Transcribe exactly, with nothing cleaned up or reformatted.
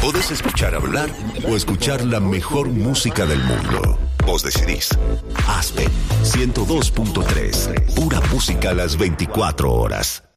Podés escuchar hablar o escuchar la mejor música del mundo. Vos decidís. Aspen ciento dos punto tres. Pura música a las veinticuatro horas.